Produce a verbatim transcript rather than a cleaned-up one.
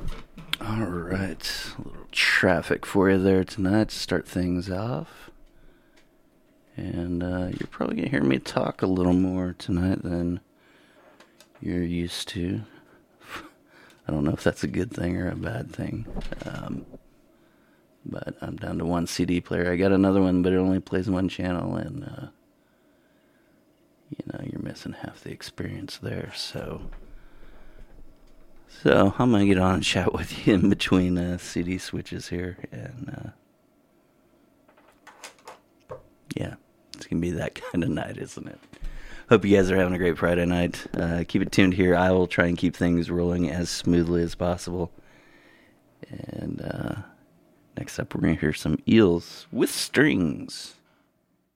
All right, a little traffic for you there tonight to start things off. And uh, you're probably going to hear me talk a little more tonight than you're used to. I don't know if that's a good thing or a bad thing. Um, but I'm down to one C D player. I got another one, but it only plays one channel, and uh, you know, you're missing half the experience there. So, so I'm gonna get on and chat with you in between uh, C D switches here, and uh, yeah, it's gonna be that kind of night, isn't it? Hope you guys are having a great Friday night. Uh, keep it tuned here. I will try and keep things rolling as smoothly as possible. And uh, next up, we're going to hear some Eels with Strings.